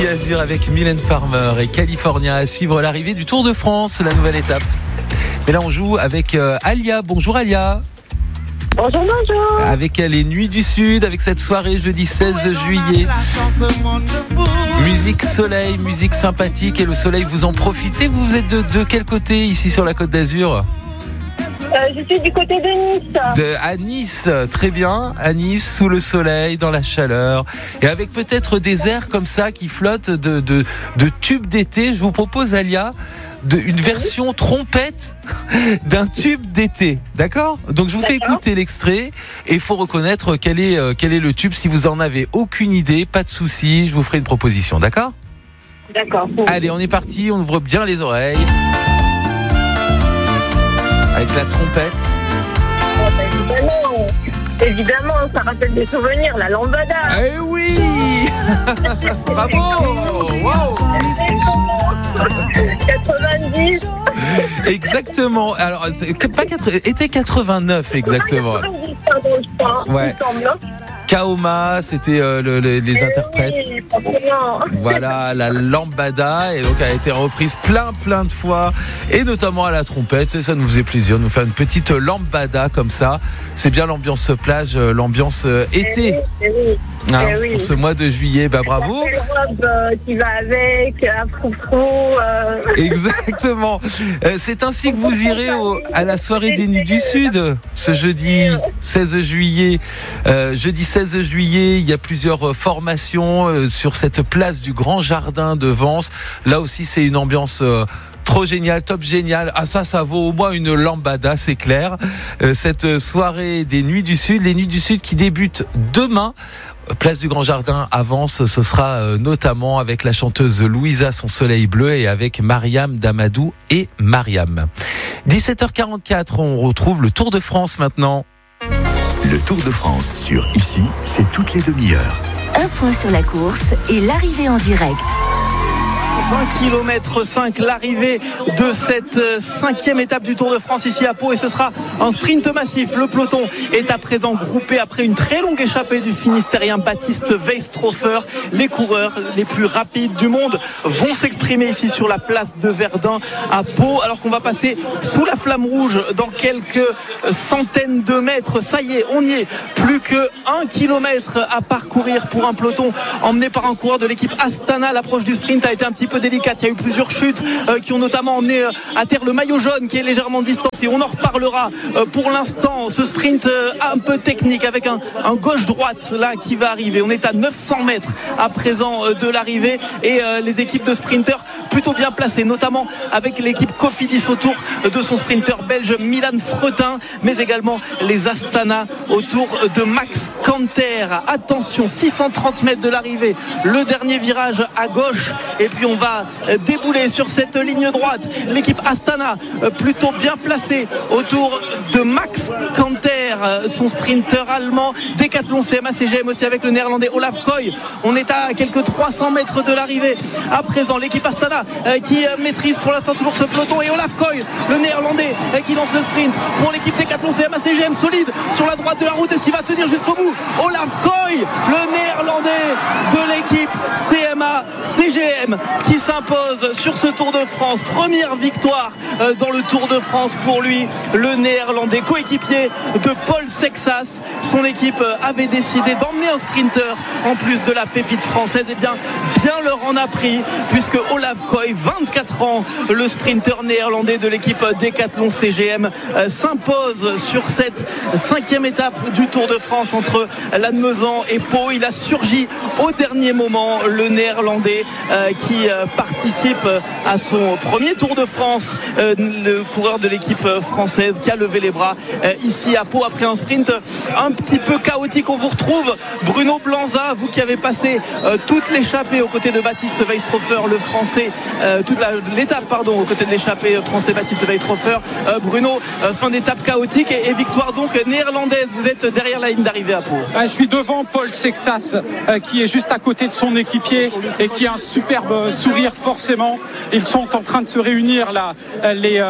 Azur avec Mylène Farmer et California à suivre l'arrivée du Tour de France, la nouvelle étape. Et là on joue avec Alia. Bonjour Alia. Bonjour. Avec les Nuits du Sud, avec cette soirée jeudi 16 juillet. Musique soleil, musique sympathique et le soleil, vous en profitez. Vous êtes de quel côté ici sur la Côte d'Azur ? Je suis du côté de Nice. À Nice, très bien. À Nice, sous le soleil, dans la chaleur. Et avec peut-être des airs comme ça qui flottent de tubes d'été. Je vous propose, Alia, une version trompette d'un tube d'été. D'accord ? Donc je vous fais écouter l'extrait et il faut reconnaître quel est le tube. Si vous en avez aucune idée, pas de souci, je vous ferai une proposition. D'accord ? D'accord. Allez, on est parti, on ouvre bien les oreilles. Avec la trompette. Évidemment, ça rappelle des souvenirs, la lambada. Eh oui. Bravo. Wow. 90. Exactement. Alors, était 89 exactement. 90, pardon, je crois. Ouais. Kaoma, c'était les interprètes. Oui, forcément. Voilà, la lambada, et donc elle a été reprise plein de fois, et notamment à la trompette. Ça nous faisait plaisir de nous faire une petite lambada comme ça. C'est bien l'ambiance plage, l'ambiance été. Oui. Pour ce mois de juillet, bravo. La robe qui va avec, un froufrou. Exactement. C'est ainsi que vous irez à la soirée des Nuits du Sud ce jeudi 16 juillet. Jeudi 16 juillet, il y a plusieurs formations sur cette place du Grand Jardin de Vence. Là aussi, c'est une ambiance trop génial, top génial. Ah ça vaut au moins une lambada, c'est clair. Cette soirée des Nuits du Sud, les Nuits du Sud qui débutent demain. Place du Grand Jardin à Vence, ce sera notamment avec la chanteuse Louisa, son soleil bleu, et avec Mariam Damadou et Mariam. 17h44, on retrouve le Tour de France maintenant. Le Tour de France sur Ici, c'est toutes les demi-heures. Un point sur la course et l'arrivée en direct. 20 km 5, l'arrivée de cette 5e étape du Tour de France ici à Pau, et ce sera un sprint massif. Le peloton est à présent groupé après une très longue échappée du Finistérien Baptiste Weistrofer. Les coureurs les plus rapides du monde vont s'exprimer ici sur la place de Verdun à Pau, alors qu'on va passer sous la flamme rouge dans quelques centaines de mètres. Ça y est, on y est. Plus que 1 kilomètre à parcourir pour un peloton emmené par un coureur de l'équipe Astana. L'approche du sprint a été un petit peu délicate. Il y a eu plusieurs chutes qui ont notamment emmené à terre le maillot jaune qui est légèrement distancé. On en reparlera. Pour l'instant, ce sprint un peu technique avec un gauche-droite là qui va arriver. On est à 900 mètres à présent de l'arrivée, et les équipes de sprinteurs plutôt bien placées, notamment avec l'équipe Cofidis autour de son sprinter belge Milan Fretin, mais également les Astana autour de Max Kanter. Attention, 630 mètres de l'arrivée, le dernier virage à gauche, et puis on va débouler sur cette ligne droite. L'équipe Astana plutôt bien placée autour de Max Kanter, son sprinter allemand. Décathlon CMA CGM aussi avec le néerlandais Olaf Koy. On est à quelques 300 mètres de l'arrivée à présent. L'équipe Astana qui maîtrise pour l'instant toujours ce peloton, et Olaf Koy, le néerlandais, qui lance le sprint pour l'équipe Décathlon CMA CGM, solide sur la droite de la route. Est-ce qu'il va tenir jusqu'au bout? Olaf Koy, le néerlandais de l'équipe CMA CGM, qui s'impose sur ce Tour de France. Première victoire dans le Tour de France pour lui, le néerlandais, coéquipier de Paul Sexas. Son équipe avait décidé d'emmener un sprinter en plus de la pépite française. Et bien leur en a pris, puisque Olaf Koy, 24 ans, le sprinter néerlandais de l'équipe Décathlon CGM, s'impose sur cette 5e étape du Tour de France entre Lannemezan et Pau. Il a surgi au dernier moment, le néerlandais qui participe à son premier Tour de France, le coureur de l'équipe française qui a levé les bras ici à Pau après un sprint un petit peu chaotique. On vous retrouve Bruno Blanza, vous qui avez passé toute l'échappée aux côtés de Baptiste Weistrofer, le français, toute l'étape aux côtés de l'échappée français Baptiste Weistrofer. Bruno, fin d'étape chaotique et victoire donc néerlandaise. Vous êtes derrière la ligne d'arrivée à Pau. Je suis devant Paul Sexas qui est juste à côté de son équipier et qui a un superbe sourire forcément. Ils sont en train de se réunir là,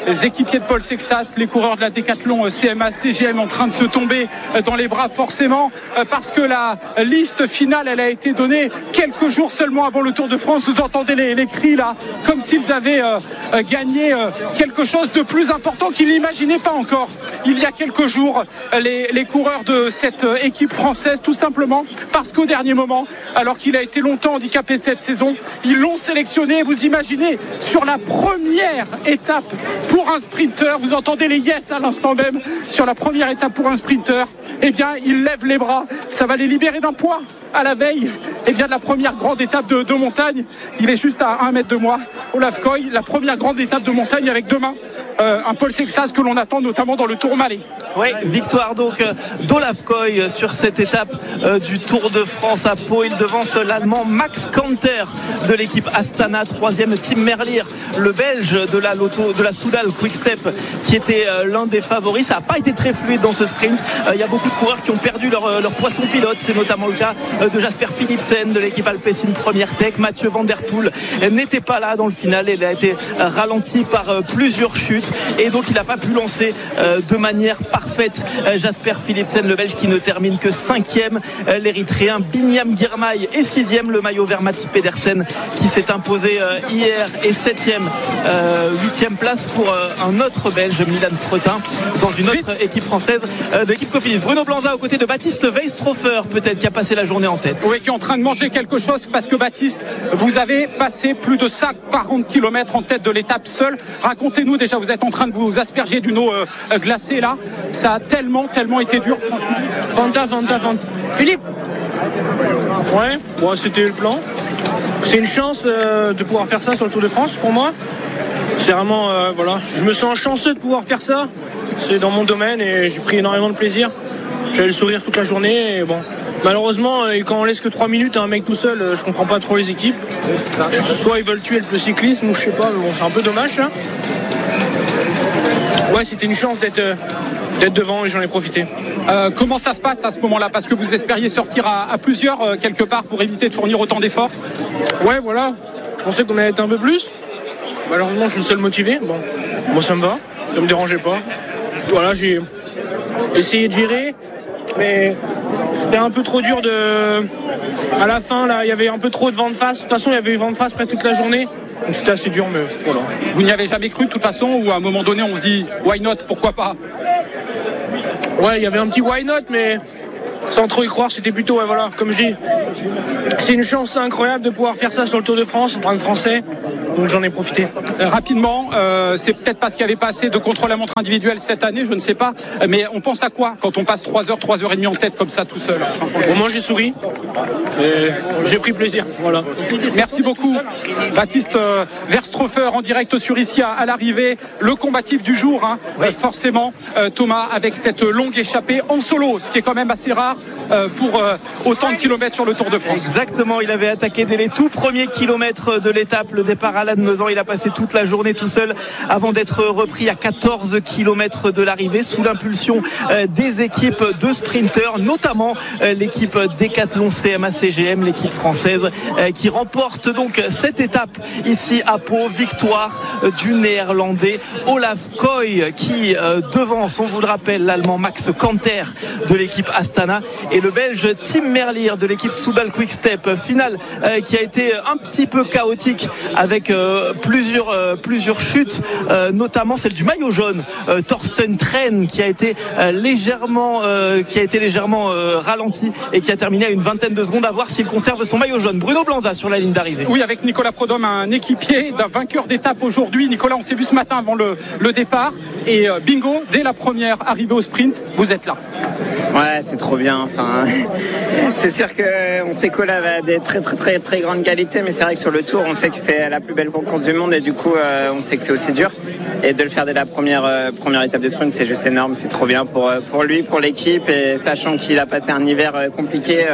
équipiers de Paul Sexas, les coureurs de la Décathlon CMA CGM en train de se tomber dans les bras forcément parce que la liste finale elle a été donnée quelques jours seulement avant le Tour de France. Vous entendez les cris là comme s'ils avaient gagné quelque chose de plus important qu'ils n'imaginaient pas encore il y a quelques jours, les coureurs de cette équipe française, tout simplement parce qu'au dernier moment, alors qu'il a été longtemps handicapé cette saison, ils l'ont sélectionné. Vous imaginez, sur la première étape pour un sprinter, vous entendez les yes à l'instant même, sur la première étape pour un sprinter, eh bien il lève les bras, ça va les libérer d'un poids à la veille de la première grande étape de montagne. Il est juste à 1 mètre de moi, Olaf Koy, la première grande étape de montagne avec demain un Paul Sexas que l'on attend notamment dans le Tourmalet. Oui, victoire donc d'Olaf Koy sur cette étape du Tour de France à Pau. Il devance l'Allemand Max Kanter de l'équipe Astana, 3e Tim Merlier, le Belge de la Soudal Quick-Step qui était l'un des favoris. Ça n'a pas été très fluide dans ce sprint. Il y a beaucoup de coureurs qui ont perdu leur poisson pilote. C'est notamment le cas de Jasper Philipsen de l'équipe Alpecin Première Tech. Mathieu Van Der Poel n'était pas là dans le final. Il a été ralenti par plusieurs chutes et donc il n'a pas pu lancer de manière parfaite Jasper Philipsen, le Belge qui ne termine que 5e. L'Érythréen Binyam Girmay est 6e. Le maillot vert Mats Pedersen qui s'est imposé hier est 7e. 8e place pour un autre Belge, Milan Fretin, dans une autre équipe française de l'équipe Cofidis. Bruno Blanza aux côtés de Baptiste Weistrofer, peut-être, qui a passé la journée en tête. Oui, qui est en train de manger quelque chose parce que Baptiste, vous avez passé plus de 40 km en tête de l'étape seul. Racontez-nous déjà, vous êtes en train de vous asperger d'une eau glacée là. Ça a tellement été dur, franchement. Fanta. Philippe. Ouais, c'était le plan. C'est une chance de pouvoir faire ça sur le Tour de France pour moi. C'est vraiment, je me sens chanceux de pouvoir faire ça. C'est dans mon domaine et j'ai pris énormément de plaisir. J'avais le sourire toute la journée et bon. Malheureusement, quand on laisse que 3 minutes à un mec tout seul, je comprends pas trop les équipes. Soit ils veulent tuer le cyclisme ou je sais pas, mais bon, c'est un peu dommage hein. Ouais, c'était une chance d'être devant et j'en ai profité. Comment ça se passe à ce moment-là? Parce que vous espériez sortir à plusieurs quelque part pour éviter de fournir autant d'efforts. Ouais, voilà. Je pensais qu'on allait être un peu plus. Malheureusement, je suis le seul motivé. Bon, moi ça me va. Ça me dérangeait pas. Voilà, j'ai essayé de gérer, mais c'était un peu trop dur à la fin, là, il y avait un peu trop de vent de face. De toute façon, il y avait eu vent de face presque toute la journée. Donc c'était assez dur, mais voilà. Vous n'y avez jamais cru de toute façon, ou à un moment donné on se dit why not, pourquoi pas? Ouais, il y avait un petit why not, mais sans trop y croire, c'était plutôt, comme je dis, c'est une chance incroyable de pouvoir faire ça sur le Tour de France en tant que Français, donc j'en ai profité. Rapidement, c'est peut-être parce qu'il n'y avait pas assez de contrôle à montre individuel cette année, je ne sais pas, mais on pense à quoi quand on passe 3h30 en tête comme ça tout seul? Au moins j'ai souri, et j'ai pris plaisir, voilà. Merci beaucoup Baptiste Weistrofer en direct sur ici à l'arrivée, le combatif du jour hein. Oui. Forcément Thomas avec cette longue échappée en solo, ce qui est quand même assez rare pour autant de kilomètres sur le Tour de France. Exactement, il avait attaqué dès les tout premiers kilomètres de l'étape, le départ à Lannemezan, il a passé toute la journée tout seul avant d'être repris à 14 kilomètres de l'arrivée sous l'impulsion des équipes de sprinteurs, notamment l'équipe Décathlon CMA CGM, l'équipe française qui remporte donc cette étape ici à Pau. Victoire du néerlandais Olaf Koy qui devance, on vous le rappelle, l'allemand Max Kanter de l'équipe Astana et le belge Tim Merlier de l'équipe Soudal Quick-Step. Finale qui a été un petit peu chaotique avec plusieurs chutes, notamment celle du maillot jaune Thorsten Tren qui a été légèrement ralenti et qui a terminé à une vingtaine de secondes, à voir s'il conserve son maillot jaune. Bruno Blanza sur la ligne d'arrivée. Oui, avec Nicolas Prodhomme, un équipier d'un vainqueur d'étape aujourd'hui. Nicolas, on s'est vu ce matin avant le départ et bingo, dès la première arrivée au sprint, vous êtes là. Ouais, c'est trop bien. Enfin, c'est sûr qu'on sait qu'Olaf a des très très grandes qualités, mais c'est vrai que sur le Tour, on sait que c'est la plus belle course du monde et du coup, on sait que c'est aussi dur. Et de le faire dès la première étape de sprint, c'est juste énorme. C'est trop bien pour lui, pour l'équipe, et sachant qu'il a passé un hiver compliqué,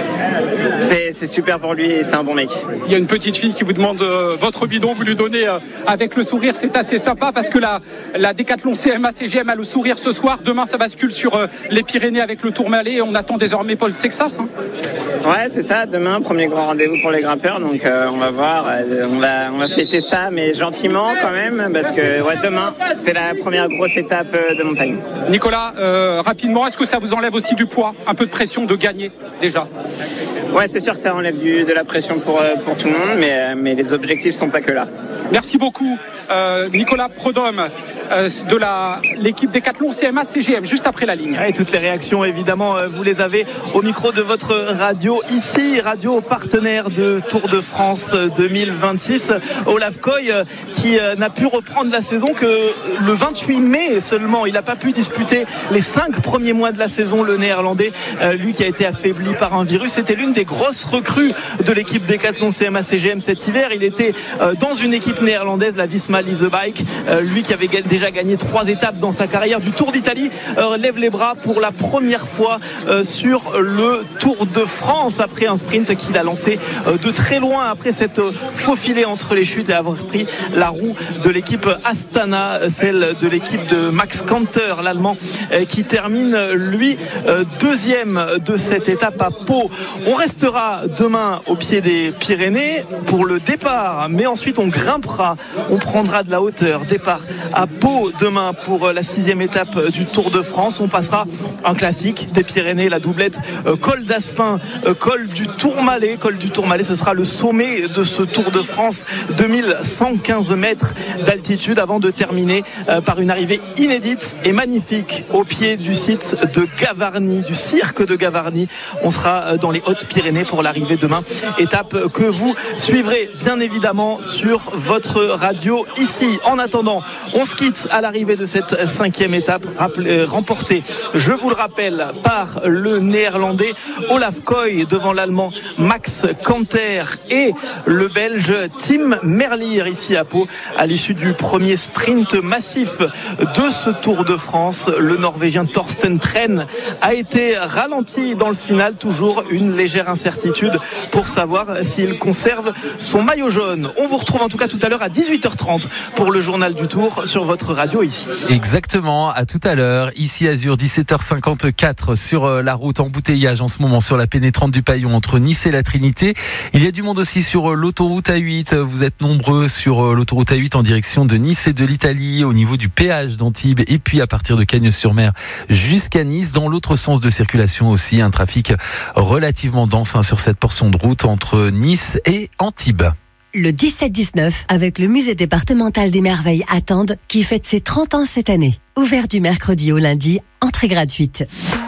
c'est super pour lui et c'est un bon mec. Il y a une petite fille qui vous demande votre bidon, vous lui donnez avec le sourire. C'est assez sympa parce que la Décathlon CMA CGM a le sourire ce soir. Demain, ça bascule sur les Pyrénées avec avec le Tourmalet et on attend désormais Paul Sexas. Ouais, c'est ça. Demain, premier grand rendez-vous pour les grimpeurs. Donc, on va voir. On va fêter ça, mais gentiment quand même, parce que demain, c'est la première grosse étape de montagne. Nicolas, rapidement, est-ce que ça vous enlève aussi du poids, un peu de pression de gagner déjà? Ouais, c'est sûr que ça enlève de la pression pour tout le monde, mais les objectifs sont pas que là. Merci beaucoup, Nicolas Prodhomme. De l'équipe Décathlon CMA CGM, juste après la ligne. Et toutes les réactions, évidemment, vous les avez au micro de votre radio ici, radio partenaire de Tour de France 2026. Olaf Koy qui n'a pu reprendre la saison que le 28 mai seulement. Il n'a pas pu disputer les 5 premiers mois de la saison, le Néerlandais, lui qui a été affaibli par un virus. C'était l'une des grosses recrues de l'équipe Décathlon CMA CGM cet hiver. Il était dans une équipe néerlandaise, la Visma Lease Bike, lui qui avait déjà gagné 3 étapes dans sa carrière du Tour d'Italie, lève les bras pour la première fois sur le Tour de France après un sprint qu'il a lancé de très loin après s'être faufilé entre les chutes et avoir pris la roue de l'équipe Astana, celle de l'équipe de Max Kanter, l'Allemand, qui termine lui deuxième de cette étape à Pau. On restera demain au pied des Pyrénées pour le départ, mais ensuite on grimpera, on prendra de la hauteur, départ à Pau demain pour la 6e étape du Tour de France. On passera un classique des Pyrénées, la doublette col d'Aspin, col du Tourmalet. Col du Tourmalet, ce sera le sommet de ce Tour de France, 2115 mètres d'altitude, avant de terminer par une arrivée inédite et magnifique au pied du site de Gavarnie, du cirque de Gavarnie. On sera dans les Hautes-Pyrénées pour l'arrivée demain, étape que vous suivrez bien évidemment sur votre radio ici. En attendant, on se quitte à l'arrivée de cette 5e étape remportée, je vous le rappelle, par le Néerlandais Olaf Koy devant l'Allemand Max Kanter et le Belge Tim Merlier ici à Pau. À l'issue du premier sprint massif de ce Tour de France, le Norvégien Thorsten Tren a été ralenti dans le final. Toujours une légère incertitude pour savoir s'il conserve son maillot jaune. On vous retrouve en tout cas tout à l'heure à 18h30 pour le journal du Tour sur votre radio ici. Exactement, à tout à l'heure, ici Azur, 17h54 sur la route, embouteillage en ce moment sur la pénétrante du Paillon entre Nice et la Trinité. Il y a du monde aussi sur l'autoroute A8, vous êtes nombreux sur l'autoroute A8 en direction de Nice et de l'Italie, au niveau du péage d'Antibes et puis à partir de Cagnes-sur-Mer jusqu'à Nice. Dans l'autre sens de circulation aussi, un trafic relativement dense sur cette portion de route entre Nice et Antibes. Le 17-19 avec le musée départemental des merveilles à Tende qui fête ses 30 ans cette année. Ouvert du mercredi au lundi, entrée gratuite.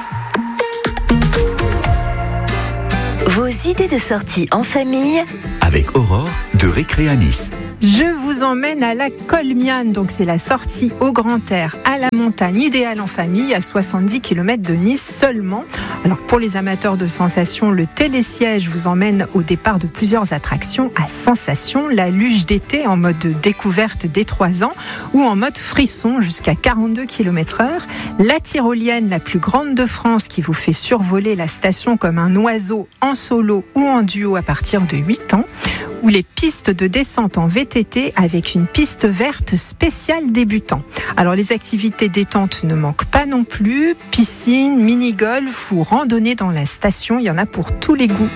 Vos idées de sortie en famille avec Aurore de Récré à Nice. Je vous emmène à la Colmiane, donc c'est la sortie au grand air à la montagne, idéale en famille, à 70 km de Nice seulement. Alors pour les amateurs de sensations, le télésiège vous emmène au départ de plusieurs attractions à sensations, la luge d'été en mode découverte dès 3 ans ou en mode frisson jusqu'à 42 km/h, la tyrolienne la plus grande de France qui vous fait survoler la station comme un oiseau en solo ou en duo à partir de 8 ans, ou les pistes de descente en VTT avec une piste verte spéciale débutant. Alors les activités détente ne manquent pas non plus, piscine, mini-golf ou randonnée dans la station, il y en a pour tous les goûts.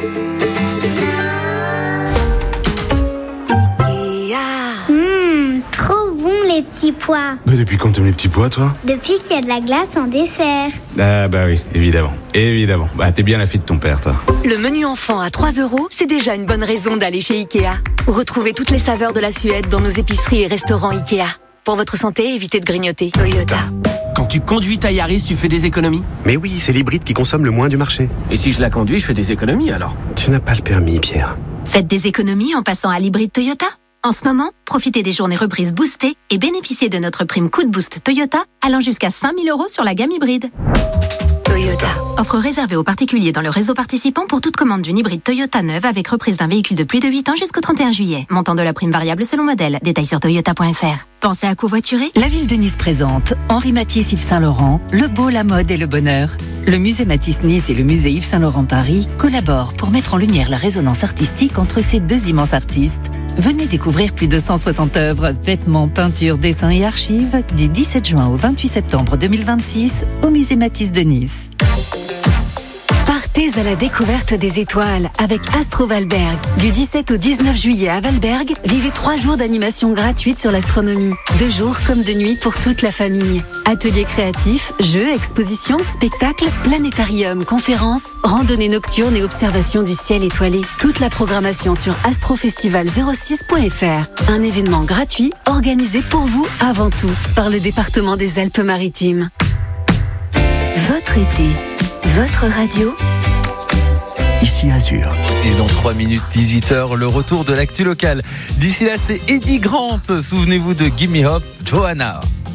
Trop bon les petits pois. Mais depuis quand t'aimes les petits pois, toi ? Depuis qu'il y a de la glace en dessert. Ah bah oui, évidemment. Bah t'es bien la fille de ton père, toi. Le menu enfant à 3 €, c'est déjà une bonne raison d'aller chez Ikea. Retrouvez toutes les saveurs de la Suède dans nos épiceries et restaurants Ikea. Pour votre santé, évitez de grignoter. Toyota. Quand tu conduis ta Yaris, tu fais des économies ? Mais oui, c'est l'hybride qui consomme le moins du marché. Et si je la conduis, je fais des économies alors ? Tu n'as pas le permis, Pierre. Faites des économies en passant à l'hybride Toyota. En ce moment, profitez des journées reprises boostées et bénéficiez de notre prime coup de boost Toyota allant jusqu'à 5 000 € sur la gamme hybride. Toyota. Offre réservée aux particuliers dans le réseau participant pour toute commande d'une hybride Toyota neuve avec reprise d'un véhicule de plus de 8 ans jusqu'au 31 juillet. Montant de la prime variable selon modèle. Détails sur toyota.fr. Pensez à covoiturer ? La ville de Nice présente Henri Matisse Yves Saint Laurent, le beau, la mode et le bonheur. Le musée Matisse Nice et le musée Yves Saint Laurent Paris collaborent pour mettre en lumière la résonance artistique entre ces deux immenses artistes. Venez découvrir plus de 160 œuvres, vêtements, peintures, dessins et archives du 17 juin au 28 septembre 2026 au musée Matisse de Nice. Partez à la découverte des étoiles avec Astro Valberg. Du 17 au 19 juillet à Valberg, vivez 3 jours d'animation gratuite sur l'astronomie. 2 jours comme de nuit pour toute la famille. Ateliers créatifs, jeux, expositions, spectacles, planétarium, conférences, randonnées nocturnes et observation du ciel étoilé. Toute la programmation sur astrofestival06.fr. Un événement gratuit organisé pour vous avant tout par le département des Alpes-Maritimes. Votre été, votre radio. Ici Azur. Et dans 3 minutes, 18h, le retour de l'actu locale. D'ici là, c'est Eddie Grant. Souvenez-vous de Gimme Up, Johanna.